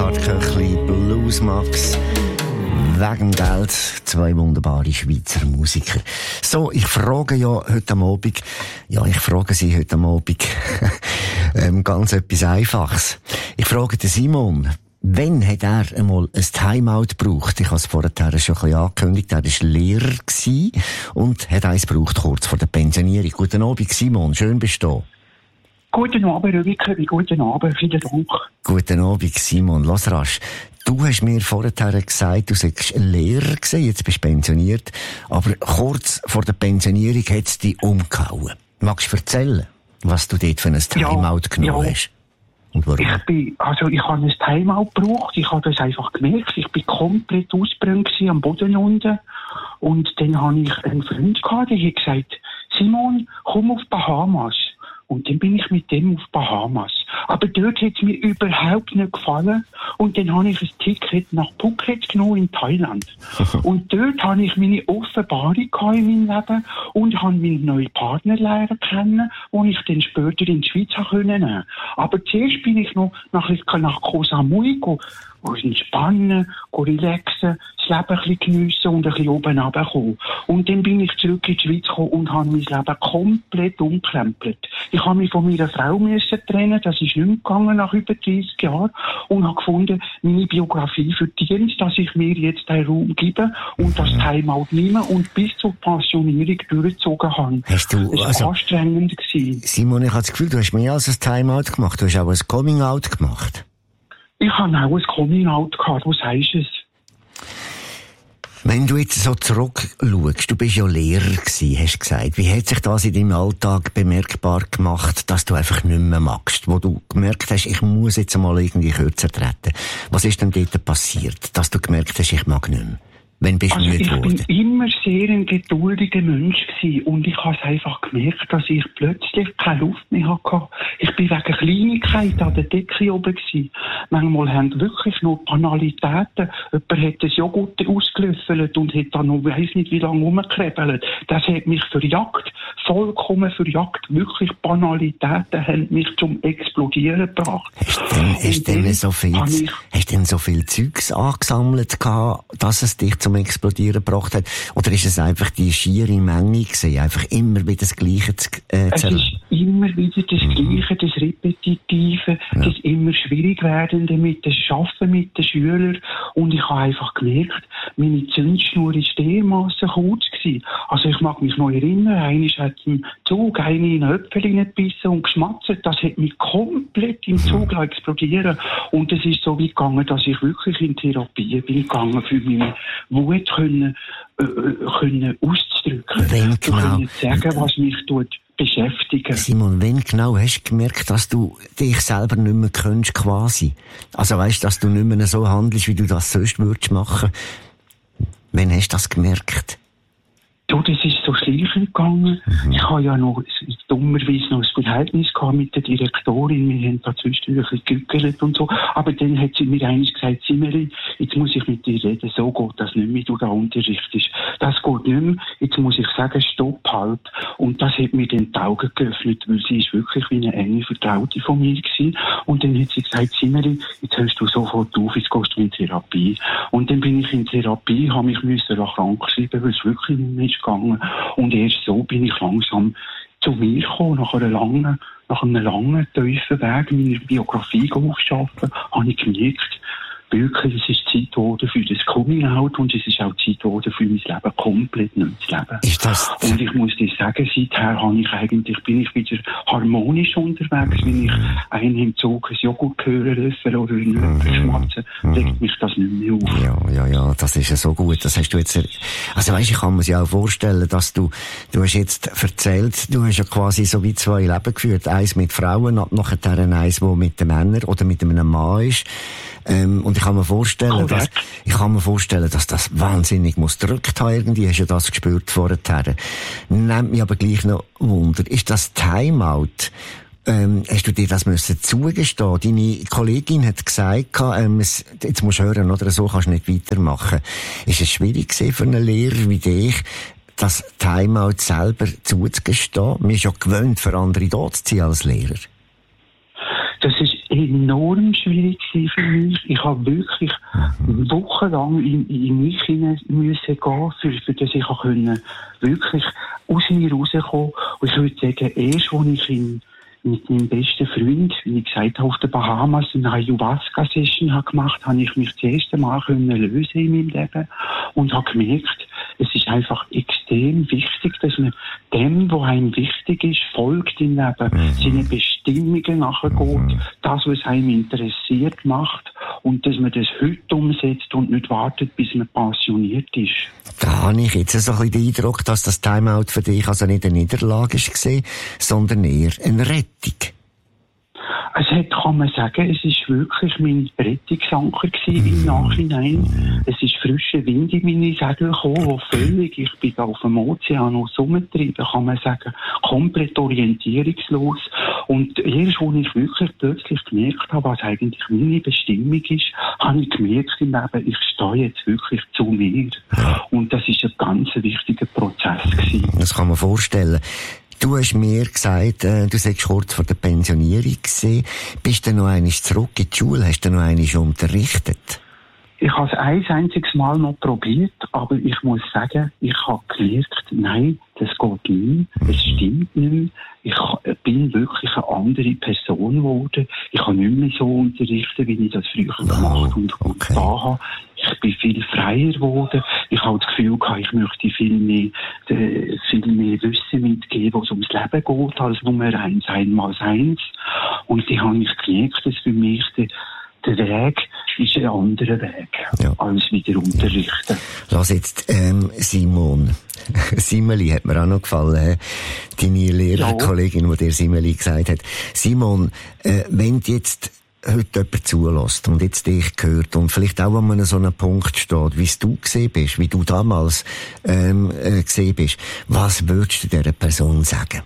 Bernhard Köchli, Blues Max. Wegen Geld, 2 wunderbare Schweizer Musiker. So, ich frage Sie heute Abend, ganz etwas Einfaches. Ich frage den Simon, wann hat er einmal ein Timeout gebraucht? Ich habe es vorher schon ein bisschen angekündigt, er war Lehrer und hat eins gebraucht kurz vor der Pensionierung. Guten Abend, Simon, schön bist du. Guten Abend, Rübike, guten Abend, vielen Dank. Guten Abend, Simon, lass rasch. Du hast mir vorher gesagt, du seist ein Lehrer gewesen, jetzt bist du pensioniert, aber kurz vor der Pensionierung hat es dich umgehauen. Magst du erzählen, was du dort für ein Timeout genommen hast? Und warum? Ich habe ein Timeout gebraucht, ich habe das einfach gemerkt, ich bin komplett ausgebrannt am Boden unten und dann habe ich einen Freund gehabt, der hat gesagt, Simon, komm auf Bahamas. Und dann bin ich mit dem auf Bahamas. Aber dort hat es mir überhaupt nicht gefallen. Und dann habe ich ein Ticket nach Phuket genommen in Thailand. Und dort habe ich meine Offenbarung in meinem Leben und habe meinen neuen Partner lernen kennen, den ich dann später in die Schweiz nehmen konnte. Aber zuerst bin ich noch nach Koh Samui entspannen, relaxen, das Leben ein bisschen geniessen und ein bisschen oben runterkommen. Und dann bin ich zurück in die Schweiz gekommen und habe mein Leben komplett umgekrempelt. Ich habe mich von meiner Frau trennen, das ist nicht mehr gegangen nach über 30 Jahren und habe gefunden, meine Biografie verdient, dass ich mir jetzt den Raum gebe und das Timeout nehme und bis zur Pensionierung durchgezogen habe. Hast du, das war anstrengend gewesen. Simon, ich habe das Gefühl, du hast mehr als ein Timeout gemacht, du hast auch ein Coming-out gemacht. Ich habe auch ein Coming-out gehabt, du sagst es. Wenn du jetzt so zurückschaust, du bist ja Lehrer gewesen, hast du gesagt. Wie hat sich das in deinem Alltag bemerkbar gemacht, dass du einfach nicht mehr magst? Wo du gemerkt hast, ich muss jetzt mal irgendwie kürzer treten. Was ist denn dort passiert, dass du gemerkt hast, ich mag nicht mehr? Wann bist du müde geworden? Ich bin immer sehr ein geduldiger Mensch gewesen und ich habe es einfach gemerkt, dass ich plötzlich keine Luft mehr hatte. Ich bin wegen Kleinigkeit an der Decke oben gewesen. Manchmal haben wirklich nur Banalitäten. Jemand hat das Joghurt ausgelöffelt und hat dann noch weiss nicht wie lange rumgekrebelt. Das hat mich verjagt, vollkommen verjagt. Wirklich Banalitäten haben mich zum Explodieren gebracht. Hast du denn so viel Zeugs angesammelt gehabt, dass es dich zum Explodieren gebracht hat? Oder ist es einfach die schiere Menge gewesen, einfach immer wieder das Gleiche zu Es ist immer wieder das Gleiche, das Repetitive, das immer schwierig werdende mit dem Arbeiten mit den Schülern. Und ich habe einfach gemerkt, meine Zündschnur ist dermassen kurz gewesen. Also ich mag mich noch erinnern, einer hat im Zug eine in den Äpfel gebissen und geschmatzt. Das hat mich komplett im Zug explodieren. Und es ist so weit gegangen, dass ich wirklich in Therapie bin gegangen, für meine Wut können auszudrücken. Wenn genau, können sagen, was mich beschäftigen. Simon, wenn genau hast du gemerkt, dass du dich selber nicht mehr kennst, quasi? Also weißt, dass du nicht mehr so handelst, wie du das sonst würdest machen? Wann hast du das gemerkt? Du, das ist so schleichend gegangen. Ich habe ja noch dummerweise noch ein Verhältnis gehabt mit der Direktorin. Wir haben da zwischendurch ein bisschen gegügelt und so. Aber dann hat sie mir eigentlich gesagt, Simeli, jetzt muss ich mit dir reden. So geht das nicht mehr, du da unterrichtest. Das geht nicht mehr. Jetzt muss ich sagen, stopp halt. Und das hat mir dann die Augen geöffnet, weil sie ist wirklich wie eine enge Vertraute von mir gewesen. Und dann hat sie gesagt, Simeli, jetzt hörst du sofort auf, jetzt gehst du in Therapie. Und dann bin ich in Therapie, habe mich krank schreiben, weil es wirklich nicht mehr ist gegangen. Und erst so bin ich langsam zu mir gekommen, nach einem langen, tiefen Weg, meine Biografie aufzuschaffen, habe ich gemerkt, wirklich, es ist Zeit geworden für das Coming-out und es ist auch Zeit geworden für mein Leben komplett neu zu leben. Und ich muss dir sagen, seither bin ich wieder harmonisch unterwegs, wenn ich einen im Zug ein Joghurt höre, löffeln oder einen schmatzen, legt mich das nicht mehr auf. Ja, das ist ja so gut. Das hast du jetzt, also weisst, ich kann mir ja auch vorstellen, dass du hast jetzt erzählt, du hast ja quasi so wie 2 Leben geführt. Eins mit Frauen, nachher eins, wo mit den Männern oder mit einem Mann ist. Und ich kann mir vorstellen, dass das wahnsinnig muss gedrückt haben. Irgendwie hast du das gespürt vorher. Nimmt mich aber gleich noch Wunder. Ist das Timeout? Hast du dir das müssen zugestehen? Deine Kollegin hat gesagt, jetzt musst du hören, oder so kannst du nicht weitermachen. Ist es schwierig gewesen für einen Lehrer wie dich, das Timeout selber zuzugestehen? Man ist ja gewöhnt, für andere da zu ziehen als Lehrer. Das ist enorm schwierig für mich. Ich habe wirklich wochenlang in mich hinein müssen gehen, für dass ich auch wirklich aus mir rauskommen. Und ich würde sagen, erst als ich mit meinem besten Freund, wie ich gesagt habe, auf den Bahamas eine Ayahuasca-Session gemacht habe, ich mich das erste Mal lösen in meinem Leben und habe gemerkt, es ist einfach extrem wichtig, dass man dem, was einem wichtig ist, folgt im Leben, seine Bestimmungen nachgeht, das, was einem interessiert, macht und dass man das heute umsetzt und nicht wartet, bis man pensioniert ist. Da habe ich jetzt so ein bisschen den Eindruck, dass das Timeout für dich also nicht eine Niederlage war, sondern eher eine Rettung. Es hat, kann man sagen, es ist wirklich mein Rettungsanker im Nachhinein. Es ist frischer Wind in meine Segel gekommen, wo völlig, ich bin da auf dem Ozean rumgetrieben, kann man sagen, komplett orientierungslos. Und erst, als ich wirklich plötzlich gemerkt habe, was eigentlich meine Bestimmung ist, habe ich gemerkt im Leben, ich stehe jetzt wirklich zu mir. Und das ist ein ganz wichtiger Prozess gewesen. Das kann man vorstellen. Du hast mir gesagt, du sagst kurz vor der Pensionierung gewesen. Bist du noch einmal zurück in die Schule? Hast du noch einmal unterrichtet? Ich habe es ein einziges Mal noch probiert, aber ich muss sagen, ich habe gemerkt, nein, das geht nicht, es stimmt nicht mehr. Ich bin wirklich eine andere Person geworden. Ich habe nicht mehr so unterrichtet, wie ich das früher gemacht und da habe. Ich bin viel freier geworden. Ich habe das Gefühl gehabt, ich möchte viel mehr Wissen mitgeben, was ums Leben geht, als nur einmal eins. Und ich habe mich gemerkt, dass für mich der Weg ist ein anderer Weg, als wieder unterrichten. Lass jetzt, Simon. Simeli hat mir auch noch gefallen, deine Lehrerkollegin, die dir Simeli gesagt hat. Simon, wenn du jetzt heute jemand zulässt und jetzt dich hört und vielleicht auch an so einem Punkt steht, wie du gesehen bist, wie du damals gesehen bist, was würdest du dieser Person sagen?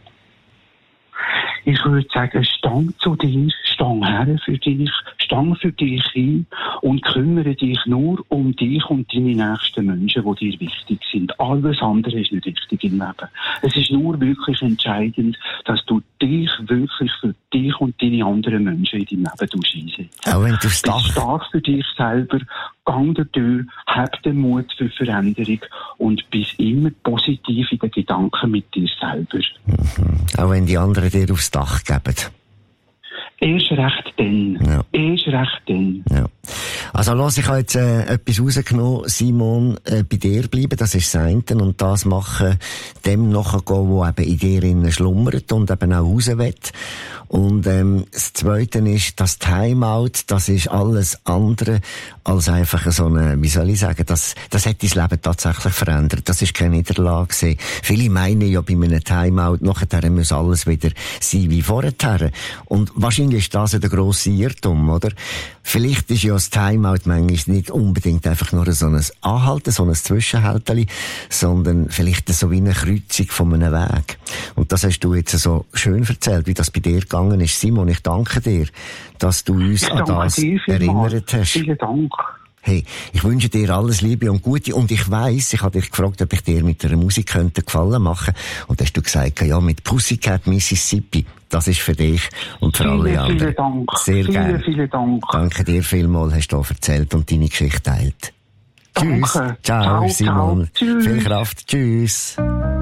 Ich würde sagen, stang zu dir, stang her für dich, stang für dich hin und kümmere dich nur um dich und deine nächsten Menschen, die dir wichtig sind. Alles andere ist nicht wichtig im Leben. Es ist nur wirklich entscheidend, dass du dich wirklich für dich und deine anderen Menschen in deinem Leben einsetzt. Auch wenn du Bist stark für dich selber, gang der Tür, hab den Mut für Veränderung und bist immer positiv in den Gedanken mit dir selber. Auch wenn die anderen dir aufs Dach geben. Erst recht dann. Ja. Erst recht dann. Ja. Also lass, ich habe jetzt etwas rausgenommen, Simon, bei dir bleiben, das ist das eine, und das machen, dem nachgehen, wo eben in dir innen schlummert und eben auch raus will. Und das Zweite ist, das Timeout, das ist alles andere als einfach so eine, wie soll ich sagen, das hat dein Leben tatsächlich verändert. Das ist keine Niederlage gewesen. Viele meinen ja bei einem Timeout, nachher muss alles wieder sein wie vorher. Und wahrscheinlich ist das ja der grosse Irrtum, oder? Vielleicht ist ja das Timeout manchmal nicht unbedingt einfach nur so ein Anhalten, so ein Zwischenhalteli, sondern vielleicht so wie eine Kreuzung von einem Weg. Und das hast du jetzt so schön erzählt, wie das bei dir gegangen ist. Simon, ich danke dir, dass du uns an das erinnert hast. Vielen Dank. Hey, ich wünsche dir alles Liebe und Gute. Und ich weiss, ich habe dich gefragt, ob ich dir mit einer Musik Gefallen machen könnte. Und da hast du gesagt, ja, mit Pussycat Mississippi. Das ist für dich und für alle anderen. Vielen Dank. Sehr gerne. Vielen Dank. Danke dir vielmals, hast du erzählt und deine Geschichte teilt. Danke. Tschüss. Ciao, Simon. Ciao. Tschüss. Viel Kraft. Tschüss.